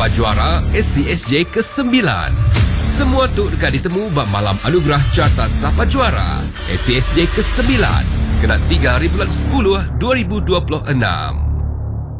Sapa Juara SCSJ ke-9. Semua tu dekat ditemu bab malam anugerah carta Sapa Juara SCSJ ke-9 kena 3 bulan 10 2026.